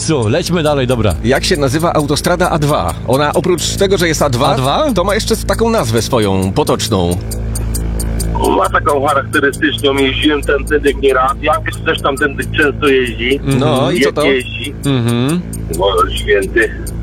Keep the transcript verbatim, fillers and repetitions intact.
Jezu, lećmy dalej, dobra. Jak się nazywa autostrada A dwa? Ona oprócz tego, że jest A dwa, A dwa? to ma jeszcze taką nazwę swoją, potoczną. Ma taką charakterystyczną, jeździłem tędy nieraz, Jankiesz też tam tędy często jeździ. No i co to? Jeździ. Mhm. Boże święty.